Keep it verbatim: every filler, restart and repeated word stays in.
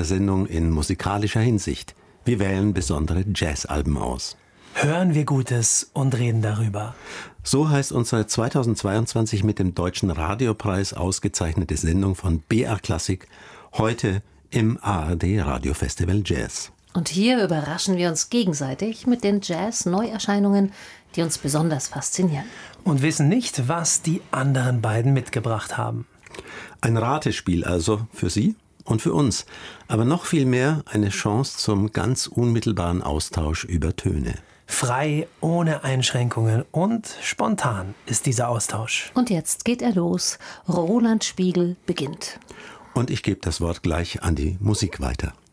Sendung in musikalischer Hinsicht. Wir wählen besondere Jazzalben aus. Hören wir Gutes und reden darüber. So heißt unsere zweitausendzweiundzwanzig mit dem Deutschen Radiopreis ausgezeichnete Sendung von B R Klassik, heute im A R D Radiofestival Jazz. Und hier überraschen wir uns gegenseitig mit den Jazz-Neuerscheinungen, die uns besonders faszinieren. Und wissen nicht, was die anderen beiden mitgebracht haben. Ein Ratespiel also für Sie und für uns, aber noch viel mehr eine Chance zum ganz unmittelbaren Austausch über Töne. Frei, ohne Einschränkungen und spontan ist dieser Austausch. Und jetzt geht er los. Roland Spiegel beginnt. Und ich gebe das Wort gleich an die Musik weiter.